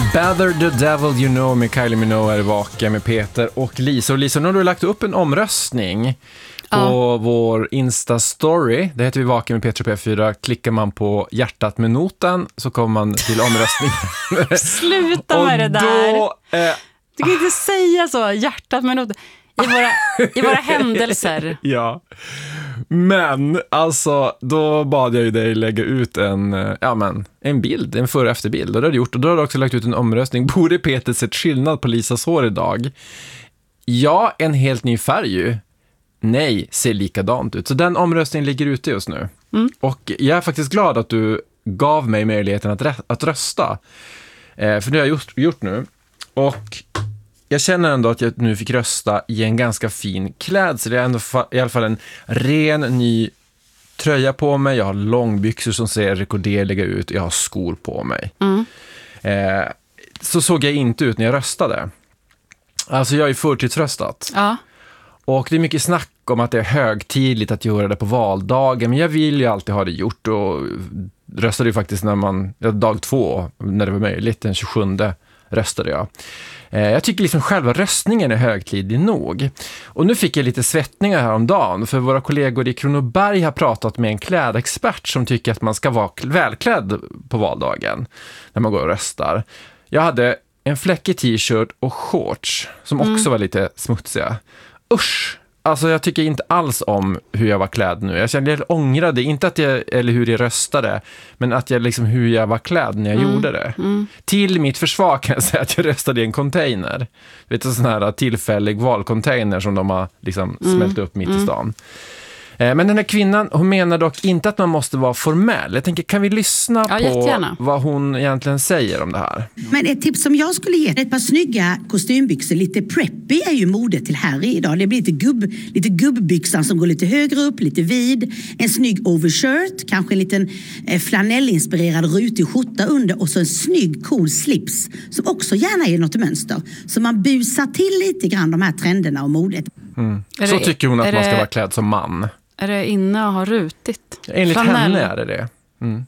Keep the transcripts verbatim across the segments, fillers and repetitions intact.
Better the devil you know med Kylie Minogue är vaken med Peter och Lisa. Och Lisa, nu har du lagt upp en omröstning på ja. vår Insta-story. Det heter vi Vaken med Peter P fyra. Klickar man på hjärtat med noten så kommer man till omröstning. Sluta med det där. Då, eh, du kan inte säga så, hjärtat med noten. I våra, i våra händelser. Ja. Men alltså, då bad jag ju dig lägga ut en, ja men, en bild, en före- och efterbild. Och det har du gjort. Och då har du också lagt ut en omröstning. Borde Peter sett skillnad på Lisas hår idag? Ja, en helt ny färg ju. Nej, ser likadant ut. Så den omröstningen ligger ute just nu. Mm. Och jag är faktiskt glad att du gav mig möjligheten att, rä- att rösta. Eh, för det har jag just gjort nu. Och jag känner ändå att jag nu fick rösta i en ganska fin klädsel. Jag har ändå fa- i alla fall en ren ny tröja på mig. Jag har långbyxor som ser rekorderliga ut. Jag har skor på mig. Mm. Eh, så såg jag inte ut när jag röstade. Alltså jag är förtidsröstat. Ja. Och det är mycket snack om att det är högtidligt att göra det på valdagen. Men jag vill ju alltid ha det gjort. Och röstade ju faktiskt när man, ja, dag två, när det var möjligt, den tjugosjunde röstade jag. Jag tycker liksom själva röstningen är högtidlig nog. Och nu fick jag lite svettningar häromdagen, för våra kollegor i Kronoberg har pratat med en klädexpert som tycker att man ska vara välklädd på valdagen när man går och röstar. Jag hade en fläckig t-shirt och shorts som också mm. var lite smutsiga. Usch! Alltså jag tycker inte alls om hur jag var klädd nu. Jag kände, jag ångrade, inte att jag, eller hur jag röstade, men att jag liksom, hur jag var klädd när jag mm. gjorde det. Mm. Till mitt försvar kan jag säga att jag röstade i en container. Vet du, en sån här tillfällig valcontainer som de har liksom mm. smält upp mitt mm. i stan. Men den här kvinnan, hon menar dock inte att man måste vara formell. Jag tänker, kan vi lyssna ja, på jättegärna. Vad hon egentligen säger om det här? Men ett tips som jag skulle ge, ett par snygga kostymbyxor, lite preppy är ju modet till här idag. Det blir lite, gubb, lite gubbbyxan som går lite högre upp, lite vid. En snygg overshirt, kanske en liten eh, flanellinspirerad rutig skjorta under och så en snygg cool slips som också gärna är något mönster. Så man busar till lite grann de här trenderna och modet. Mm. Så det, tycker hon att man ska det... vara klädd som man. Är det inne och har rutit? Enligt Flanell. Henne är det det. Mm.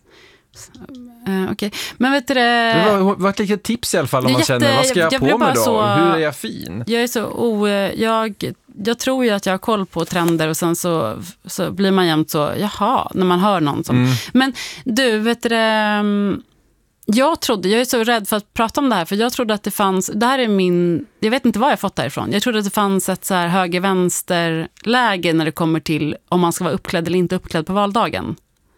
Uh, Okej, okay. Men vet du det... Det var, var ett litet tips i alla fall om man jätte, känner, vad ska jag, jag på mig då? Så, hur är jag fin? Jag är så o... Jag, jag tror ju att jag har koll på trender och sen så, så blir man jämt så, jaha, när man hör någon som... Mm. Men du, vet du det... Jag trodde, jag är så rädd för att prata om det här, för jag trodde att det fanns, det här är min, jag vet inte var jag fått det ifrån. Jag trodde att det fanns ett så här höger-vänster-läge när det kommer till om man ska vara uppklädd eller inte uppklädd på valdagen.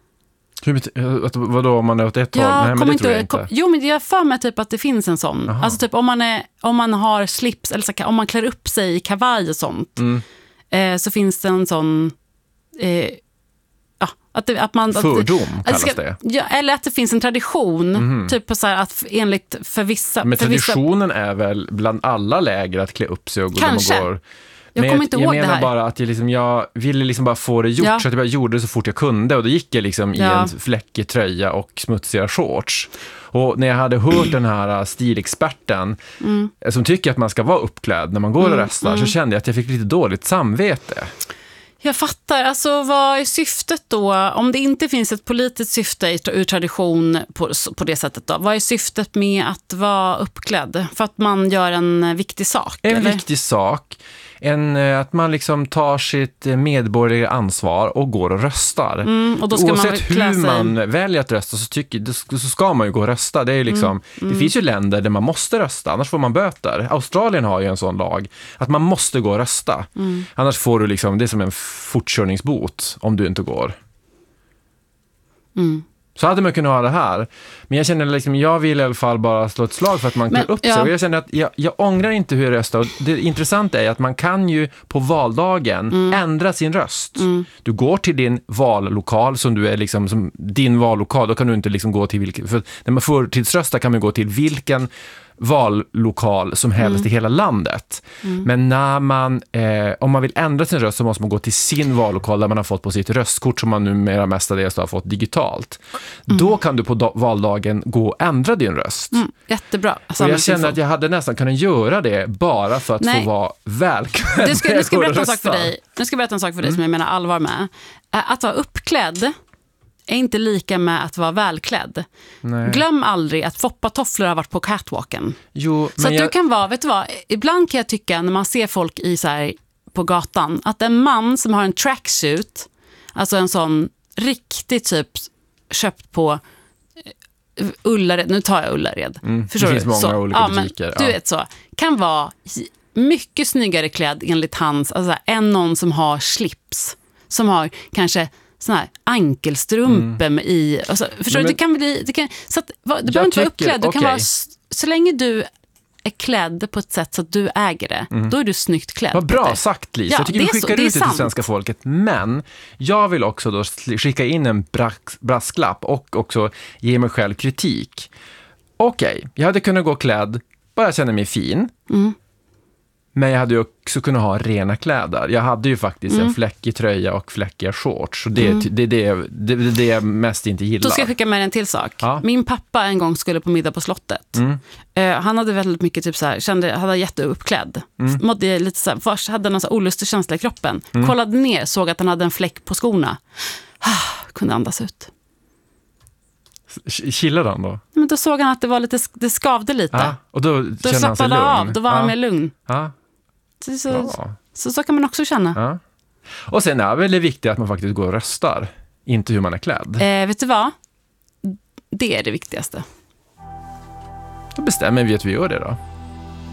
Hur, vadå, om man är åt ett håll? Nej, men det inte, tror jag inte. Kom, jo, men jag för mig typ att det finns en sån. Aha. Alltså typ om man, är, om man har slips, eller så, om man klär upp sig i kavaj och sånt, mm. eh, så finns det en sån... Eh, Att det, att man, Fördom att, kallas ska, det. Ja, eller att det finns en tradition. Mm. Typ på så här att enligt för vissa... Men för traditionen vissa, är väl bland alla läger att klä upp sig och gå. Kanske. Går. Jag Men kommer jag, inte jag ihåg menar det här. bara att jag, liksom, jag ville liksom bara få det gjort, ja. Så att jag bara gjorde det så fort jag kunde. Och då gick jag liksom ja. i en fläckig tröja och smutsiga shorts. Och när jag hade hört den här stilexperten mm. som tycker att man ska vara uppklädd när man går och mm. röstar, mm. så kände jag att jag fick lite dåligt samvete. Jag fattar. Alltså vad är syftet då? Om det inte finns ett politiskt syfte ur tradition på, på det sättet då. Vad är syftet med att vara uppklädd? För att man gör en viktig sak? En eller? viktig sak. En, att man liksom tar sitt medborgerliga ansvar och går och röstar. Mm, och då ska Oavsett man hur man väljer att rösta så, tycker, så ska man ju gå och rösta. Det, är liksom, mm, mm. det finns ju länder där man måste rösta, annars får man böter. Australien har ju en sån lag att man måste gå och rösta. Mm. Annars får du liksom, det är som en fortkörningsbot om du inte går. Mm. Så hade man kunnat ha det här. Men jag känner liksom, jag vill i alla fall bara slå ett slag för att man klär upp sig. Ja. Och jag känner att jag, jag ångrar inte hur jag röstar. Och det intressanta är att man kan ju på valdagen mm. ändra sin röst. Mm. Du går till din vallokal som du är liksom, som din vallokal. Då kan du inte liksom gå till vilken... För när man får tidsrösta kan man gå till vilken vallokal som helst mm. i hela landet. Mm. Men när man, eh, om man vill ändra sin röst så måste man gå till sin vallokal där man har fått på sitt röstkort som man numera mestadels har fått digitalt. Mm. Då kan du på do- valdagen gå och ändra din röst. Mm. Jättebra. Och jag känner att jag hade nästan kunnat göra det bara för att Nej. få vara välklädd. Du ska, du ska berätta en sak för dig. Nu ska jag berätta en sak för dig mm. som jag menar allvar med. Att vara uppklädd är inte lika med att vara välklädd. Nej. Glöm aldrig att foppatofflor har varit på catwalken. Jo, så men att jag... du kan vara, vet du vad, ibland kan jag tycka när man ser folk i så här på gatan, att en man som har en tracksuit, alltså en sån riktigt typ köpt på Ullared, nu tar jag Ullared. Mm, Förstår det finns du? många så, olika ja, butiker. Men, du ja. vet så, kan vara mycket snyggare klädd enligt hans, alltså, än någon som har slips, som har kanske sån här ankelstrumpor mm. i, alltså, förstår men, du? Det kan bli, det kan, så att, du behöver inte vara uppklädd, du okay. kan vara, så länge du är klädd på ett sätt så att du äger det, mm. då är du snyggt klädd. Vad bra sagt, Lisa. Ja, jag tycker vi skickar så, ut det sant. till svenska folket. Men jag vill också då skicka in en brask, brasklapp och också ge mig själv kritik. Okej, okay, jag hade kunnat gå klädd, bara känna mig fin. Mm. Men jag hade ju också kunnat ha rena kläder. Jag hade ju faktiskt mm. en fläckig tröja och fläckiga shorts. Så det är mm. det, det, det, det, det jag mest inte gillar. Då ska jag skicka med en till sak. Ja. Min pappa en gång skulle på middag på slottet. Mm. Uh, han hade väldigt mycket typ så här, kände, hade jätteuppklädd. Mm. Mådde lite så här, först hade han en olustig känsla i kroppen. Mm. Kollade ner, såg att han hade en fläck på skorna. Ah, kunde andas ut. Chillade han då? Men då såg han att det var lite, det skavde lite. Ja, och då, då kände han sig lugn. av, då var ja. han mer lugn. Ja. Så, så, så, så kan man också känna. Ja. Och sen är väl det viktigt att man faktiskt går och röstar. Inte hur man är klädd. Eh, vet du vad? Det är det viktigaste. Då bestämmer vi att vi gör det då.